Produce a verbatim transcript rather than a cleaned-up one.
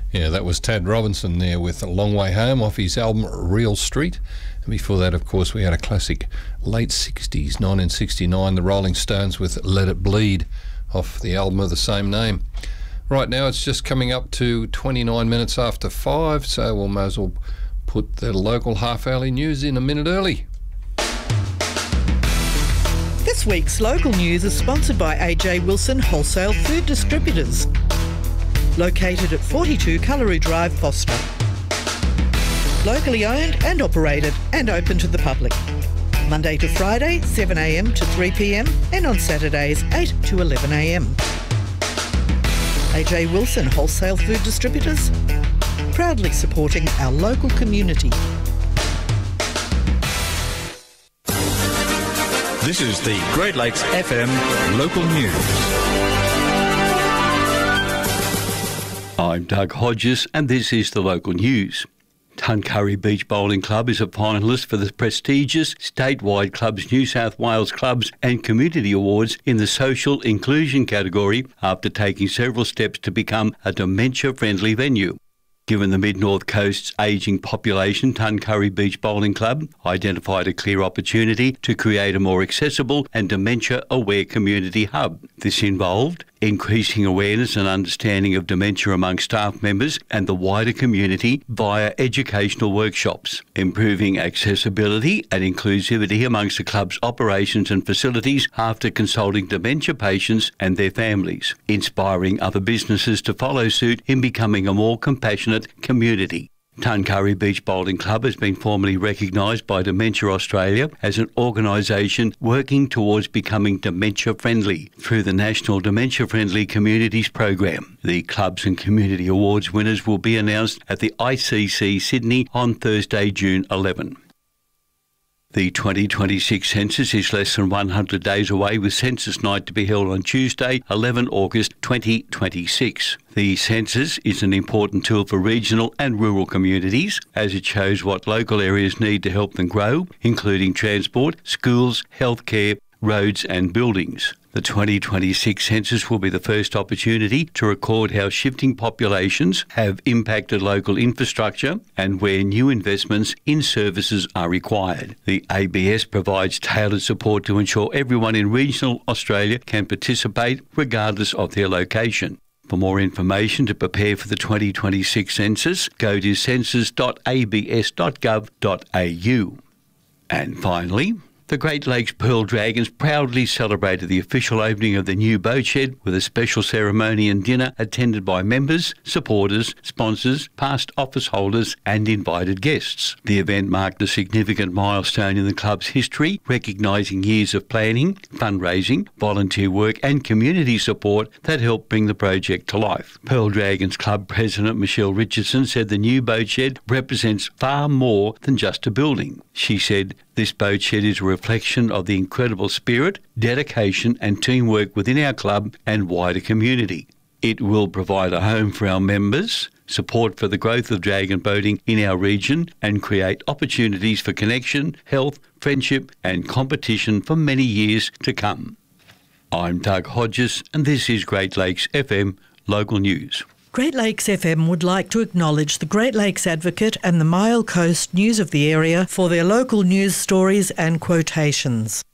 Yeah, that was Tad Robinson there with A Long Way Home off his album Real Street. And before that, of course, we had a classic late sixties, nineteen sixty-nine, the Rolling Stones with Let It Bleed off the album of the same name. Right now, it's just coming up to twenty-nine minutes after five, so we may as well put the local half-hourly news in a minute early. This week's local news is sponsored by A J Wilson Wholesale Food Distributors, located at forty-two Cullery Drive, Foster. Locally owned and operated and open to the public. Monday to Friday, seven a m to three p m and on Saturdays, eight to eleven a m A J Wilson Wholesale Food Distributors, proudly supporting our local community. This is the Great Lakes F M local news. I'm Doug Hodges and this is the local news. Tuncurry Beach Bowling Club is a finalist for the prestigious statewide Clubs New South Wales Clubs and Community Awards in the social inclusion category after taking several steps to become a dementia-friendly venue. Given the Mid-North Coast's ageing population, Tuncurry Beach Bowling Club identified a clear opportunity to create a more accessible and dementia-aware community hub. This involved increasing awareness and understanding of dementia among staff members and the wider community via educational workshops, improving accessibility and inclusivity amongst the club's operations and facilities after consulting dementia patients and their families, inspiring other businesses to follow suit in becoming a more compassionate community. Tuncurry Beach Bowling Club has been formally recognised by Dementia Australia as an organisation working towards becoming dementia-friendly through the National Dementia Friendly Communities Program. The Clubs and Community Awards winners will be announced at the I C C Sydney on Thursday, June eleventh. The twenty twenty-six census is less than one hundred days away, with Census Night to be held on Tuesday, eleventh of August twenty twenty-six. The census is an important tool for regional and rural communities, as it shows what local areas need to help them grow, including transport, schools, healthcare, roads and buildings. The twenty twenty-six census will be the first opportunity to record how shifting populations have impacted local infrastructure and where new investments in services are required. The A B S provides tailored support to ensure everyone in regional Australia can participate regardless of their location. For more information to prepare for the twenty twenty-six census, go to census dot a b s dot gov dot a u. And finally, the Great Lakes Pearl Dragons proudly celebrated the official opening of the new boat shed with a special ceremony and dinner attended by members, supporters, sponsors, past office holders and invited guests. The event marked a significant milestone in the club's history, recognising years of planning, fundraising, volunteer work and community support that helped bring the project to life. Pearl Dragons Club President Michelle Richardson said the new boat shed represents far more than just a building. She said, "This boat shed is a reflection of the incredible spirit, dedication and teamwork within our club and wider community. It will provide a home for our members, support for the growth of dragon boating in our region and create opportunities for connection, health, friendship and competition for many years to come." I'm Doug Hodges and this is Great Lakes F M Local News. Great Lakes F M would like to acknowledge the Great Lakes Advocate and the Mile Coast News of the area for their local news stories and quotations.